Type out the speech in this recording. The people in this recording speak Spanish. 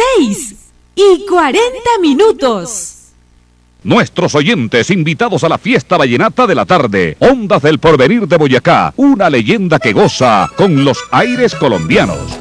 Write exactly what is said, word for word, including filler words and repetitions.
seis y cuarenta minutos. Nuestros oyentes invitados a la fiesta vallenata de la tarde. Ondas del Porvenir de Boyacá, una leyenda que goza con los aires colombianos.